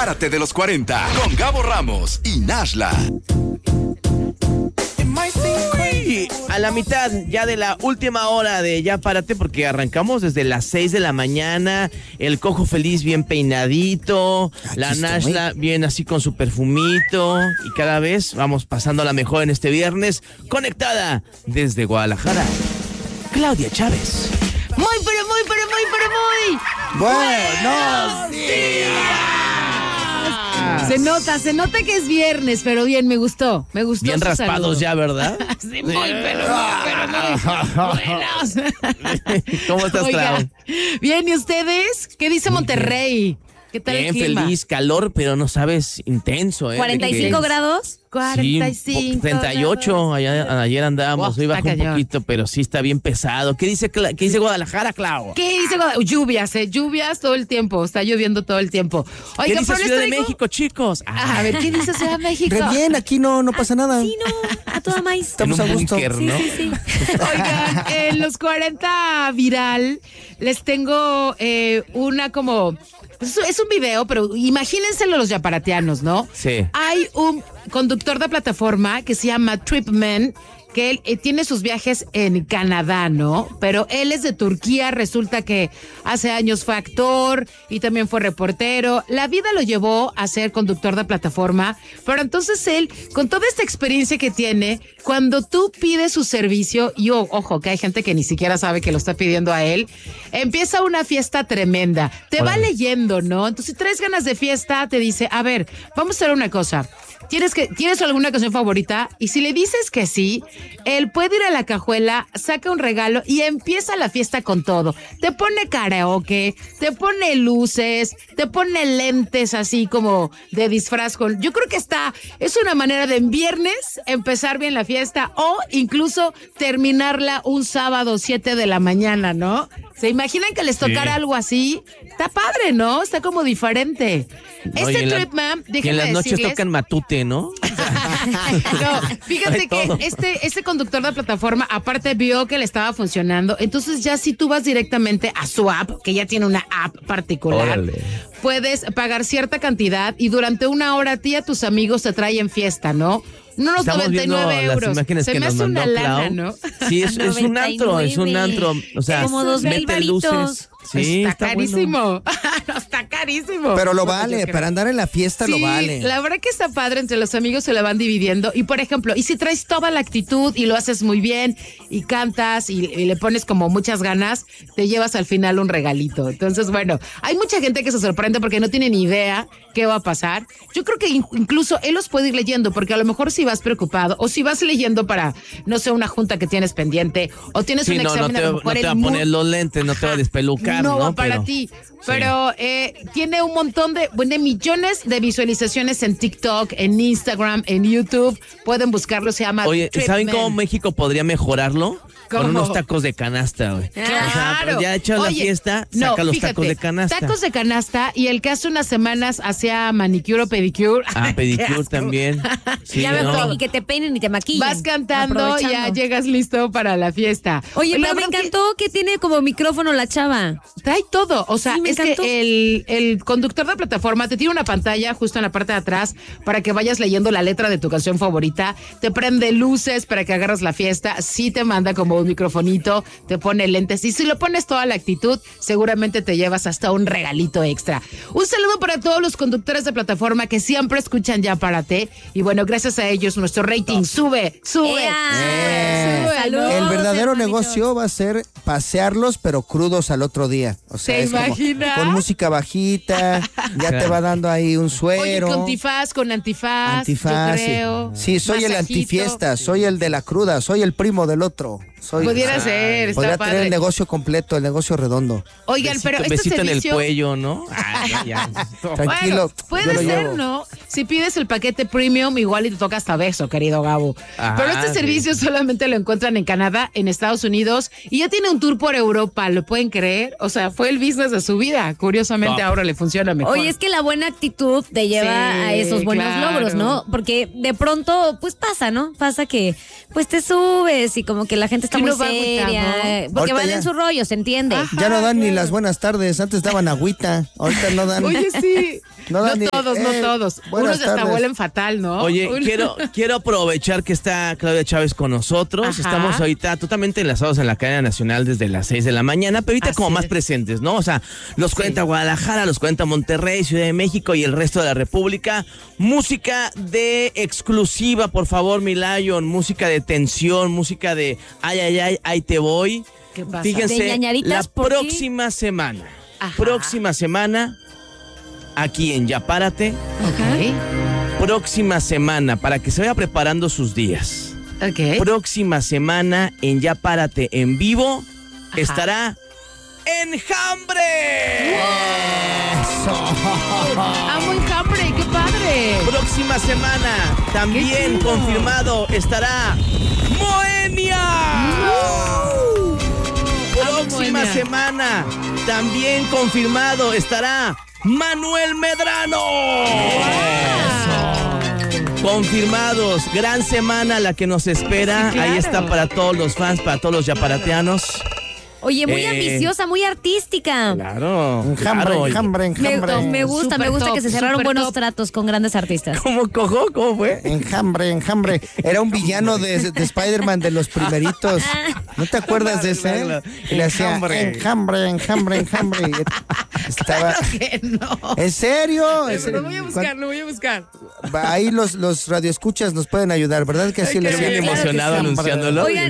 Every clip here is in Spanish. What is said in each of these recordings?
Párate de los 40 con Gabo Ramos y Nashla. Uy, a la mitad ya de la última hora de Ya Párate, porque arrancamos desde las 6 de la mañana, el Cojo Feliz bien peinadito, la Nashla bien así con su perfumito, y cada vez vamos pasando la mejor en este viernes, conectada desde Guadalajara, Claudia Chávez. Muy Buenos días. Se nota que es viernes, pero bien, me gustó. Bien raspados saludo. Ya, ¿verdad? Sí, muy, pero buenos. ¿Cómo estás, Clau? Bien, ¿y ustedes? ¿Qué dice Monterrey? ¿Qué tal bien, el clima? Feliz, calor, pero no sabes, intenso, ¿eh? ¿45 grados? 45. Sí, 38, ayer andábamos, hoy bajó un poquito, pero sí está bien pesado. ¿Qué dice Guadalajara, Clau? ¿Qué dice Guadalajara? Lluvias todo el tiempo, está lloviendo todo el tiempo. Oiga, ¿qué dice Ciudad de México, chicos? A ver, ¿qué dice Ciudad de México? Re bien, aquí no pasa nada. Sí, no, a toda maíz. Estamos a gusto. Búnker, ¿no? Sí. Oigan, en los 40 viral les tengo una como... Es un video, pero imagínenselo los yaparateanos, ¿no? Sí. Hay un conductor de plataforma que se llama Tripman, que él tiene sus viajes en Canadá, ¿no? Pero él es de Turquía, resulta que hace años fue actor y también fue reportero. La vida lo llevó a ser conductor de plataforma, pero entonces él, con toda esta experiencia que tiene, cuando tú pides su servicio, y ojo, que hay gente que ni siquiera sabe que lo está pidiendo a él, empieza una fiesta tremenda. Te va leyendo, ¿no? Entonces, si traes ganas de fiesta, te dice, a ver, vamos a hacer una cosa. ¿Tienes alguna canción favorita? Y si le dices que sí, él puede ir a la cajuela, saca un regalo y empieza la fiesta con todo. Te pone karaoke, te pone luces, te pone lentes así como de disfraz. Yo creo que es una manera de en viernes empezar bien la fiesta o incluso terminarla un sábado 7 de la mañana, ¿no? ¿Se imaginan que les tocara algo así? Está padre, ¿no? Está como diferente. No, Tripman, déjenme que en las noches decirles, tocan matute, ¿no? No, fíjate que este conductor de plataforma aparte vio que le estaba funcionando, entonces ya si tú vas directamente a su app, que ya tiene una app particular, órale, puedes pagar cierta cantidad y durante una hora a ti y a tus amigos te traen fiesta, ¿no? Unos 99 euros. Se me hace una lana, ¿no? Sí, es un antro. O sea, como 2,000 varitos. Sí, está carísimo. No, está carísimo. Pero lo vale, para andar en la fiesta lo vale. La verdad que está padre, entre los amigos se la van dividiendo. Y por ejemplo, y si traes toda la actitud y lo haces muy bien y cantas y le pones como muchas ganas, te llevas al final un regalito. Entonces, bueno, hay mucha gente que se sorprende porque no tiene ni idea qué va a pasar. Yo creo que incluso él los puede ir leyendo, porque a lo mejor si vas preocupado o si vas leyendo para, no sé, una junta que tienes pendiente o tienes un examen, no te va a poner los lentes, no te va a despelucar. No, para ti. Pero tiene un montón de millones de visualizaciones en TikTok, en Instagram, en YouTube. Pueden buscarlo, se llama Oye, ¿saben Tripman. cómo México podría mejorarlo? ¿Cómo? Con unos tacos de canasta, güey. Claro. O sea, pues ya hecho la fiesta, saca los tacos de canasta. Tacos de canasta y el que hace unas semanas hacía manicure o pedicure. Pedicure también. Sí, ya y que te peinen y te maquillen. Vas cantando, ya llegas listo para la fiesta. Oye, pero me encantó que tiene como micrófono la chava. Trae todo. O sea, sí, es que el conductor de plataforma te tiene una pantalla justo en la parte de atrás para que vayas leyendo la letra de tu canción favorita. Te prende luces para que agarres la fiesta. Sí te manda como un microfonito, te pone lentes. Y si lo pones toda la actitud, seguramente te llevas hasta un regalito extra. Un saludo para todos los conductores de plataforma que siempre escuchan Ya Párate. Y bueno, gracias a ellos nuestro rating sube. Saludos, el verdadero hermanito. negocio va a ser pasearlos, pero crudos al otro día. O sea, ¿te es como imaginas? con música bajita, ya te va dando ahí un suero. Oye, con antifaz, yo creo. Sí, soy el Masajito. antifiesta, soy el de la cruda, soy el primo del otro. Pudiera ser, está podría padre. tener el negocio completo, el negocio redondo. Oigan, pero este besito servicio... en el cuello, ¿no? Ya. Tranquilo. Bueno, puede ser, ¿no? Si pides el paquete premium, igual y te toca hasta beso, querido Gabo. Pero este servicio solamente lo encuentran en Canadá, en Estados Unidos, y ya tiene un tour por Europa, ¿lo pueden creer? O sea, fue el business de su vida. Curiosamente, ahora le funciona mejor. Oye, es que la buena actitud te lleva a esos buenos logros, ¿no? Porque de pronto, pues pasa, ¿no? Pasa que, pues te subes y como que la gente está muy seria. Porque Ahorita van ya. en su rollo, ¿se entiende? Ya no dan ni las buenas tardes, antes daban agüita, ahorita no dan. Oye, sí. No No, dan ni- todos, no todos. buenas Unos hasta tardes. huelen fatal, ¿no? Oye, Uno- quiero aprovechar que está Claudia Chávez con nosotros. Ajá. Estamos ahorita totalmente enlazados en la cadena nacional desde las 6 de la mañana, pero ahorita Así como más es. presentes, ¿no? O sea, los 40 Guadalajara, los 40 Monterrey, Ciudad de México y el resto de la República. Música de exclusiva, por favor, mi Lion. Música de tensión, música de ay, ay, ay, ahí te voy. ¿Qué pasa? Fíjense, De ñañaritas, la ¿por qué? próxima semana, Ajá. aquí en Ya Párate, Ok. próxima semana, para que se vaya preparando sus días. Ok. Próxima semana en Ya Párate en vivo Ajá. estará Enjambre. Amo Enjambre, qué padre. Próxima semana también Qué chido. confirmado estará Moenia. Amo Próxima Moenia. semana también confirmado estará Manuel Medrano. Confirmados, gran semana la que nos espera. Sí, claro. Ahí está para todos los fans, para todos los yaparateanos. Oye, muy Eh, ambiciosa, muy artística. Claro, Enjambre, enjambre, enjambre. Me gusta Súper que top, se cerraron súper buenos top. tratos con grandes artistas. ¿Cómo cojo? ¿Cómo fue? Enjambre, enjambre. Era un villano de Spider-Man de los primeritos. ¿No te acuerdas de ese? Y le hacía Enjambre. enjambre. Estaba... Que no. ¿En serio? ¿En serio? Lo voy a buscar, lo voy a buscar. Ahí los radioescuchas nos pueden ayudar, ¿verdad? Que así Ay, le qué hacían. bien Claro que emocionado sí. anunciándolo. Oigan,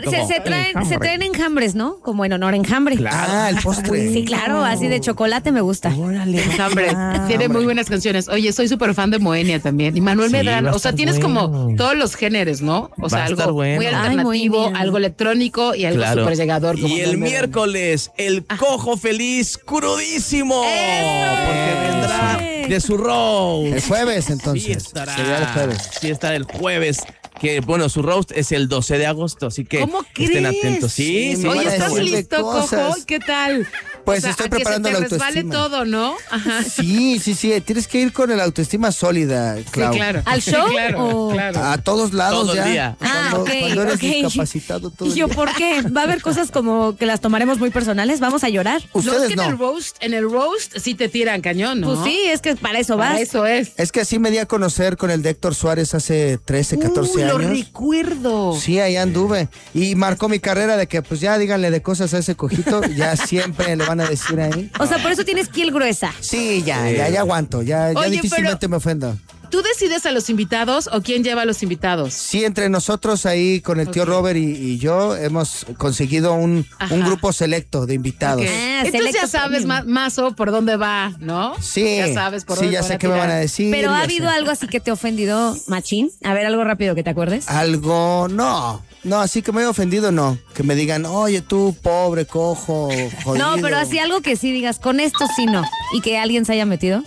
se traen enjambres, ¿no? Como en honor a enjambre. Ah, el postre. Sí, claro, así de chocolate me gusta. Enjambre. Tiene muy buenas canciones. Oye, soy súper fan de Moenia también. Y Manuel Sí, va Medrano. a O sea, estar tienes bueno. como todos los géneros, ¿no? O Va sea, a estar algo bueno. muy Ay, alternativo, muy bien. algo electrónico y algo Claro. súper llegador. Como Y el Manuel Medrano. miércoles, el cojo feliz crudísimo. Porque vendrá de su El roast. jueves, Sí entonces. estará. Sería el jueves. Sí estará el jueves. Que bueno, su roast es el 12 de agosto, así que ¿Cómo estén crees? atentos. Sí, Sí, sí. van Oye, a ¿estás decir de listo, Cojo? cosas. ¿Qué tal? Pues estoy a que preparando se te la resbale autoestima. todo, ¿no? Ajá. Sí. Tienes que ir con el autoestima sólida, Clau. Sí, claro. ¿Al show Claro, o- claro. A todos lados Todo el ya. día. Cuando eres discapacitado todo ¿Y el yo día. por qué? ¿Va a haber cosas como que las tomaremos muy personales? ¿Vamos a llorar? No, es Ustedes que no. en el roast sí te tiran cañón, ¿no? Pues sí, es que para eso vas. Para eso es. Es que así me di a conocer con el de Héctor Suárez hace 13, 14 Lo años. recuerdo. Sí, ahí anduve. Y marcó mi carrera de que pues ya díganle de cosas a ese cojito, ya siempre le van a decir ahí. O sea, por eso tienes piel gruesa. Sí, ya aguanto, ya Oye, difícilmente me ofendo. ¿Tú decides a los invitados o quién lleva a los invitados? Sí, entre nosotros ahí con el tío Ok. Robert y yo hemos conseguido un Ajá. grupo selecto de invitados. Ok. Ah, Entonces ya selecto sabes premium. más o por dónde va, ¿no? Sí, Ya sabes por sí, dónde ya te sé a qué me van a tirar. decir. Pero ¿ha ya habido sé. algo así que te ha ofendido, machín? A ver, algo rápido que te acuerdes. Algo, no, así que me he ofendido, no. Que me digan, oye, tú, pobre, cojo, jodido. No, pero así algo que sí digas, con esto sí no. Y que alguien se haya metido.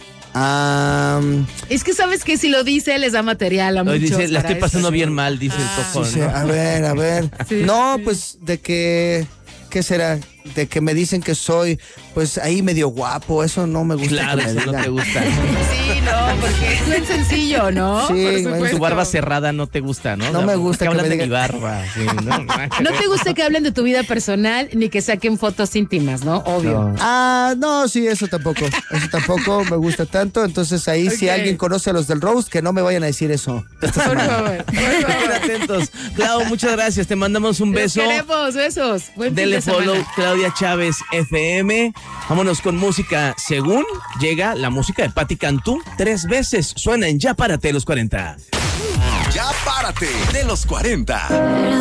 Es que sabes que si lo dice les da material a Hoy muchos. dice, la para estoy pasando eso. bien mal, dice el cojo. Sí, ¿no? a ver. Sí, No, sí. pues de que, ¿qué será? De que me dicen que soy, pues ahí medio guapo, eso no me gusta. Claro, que me eso no digan. te gusta. Sí, no, porque es bien sencillo, ¿no? Sí, Por bueno, supuesto. Tu barba cerrada no te gusta, ¿no? No me gusta que que hablan me de mi digan- barba. Sí, no, No te gusta que hablen de tu vida personal ni que saquen fotos íntimas, ¿no? Obvio. No, sí, eso tampoco me gusta tanto, entonces ahí si Ok. alguien conoce a los del Roast, que no me vayan a decir eso. Por favor, por Estén favor. atentos. Clau, muchas gracias. Te mandamos un Los beso. queremos, besos. Buen fin Dele de semana. follow, Claudia Chávez FM. Vámonos con música. Según llega la música de Patti Cantú, 3 veces. Suena en Ya Párate los 40. Ya Párate de los 40.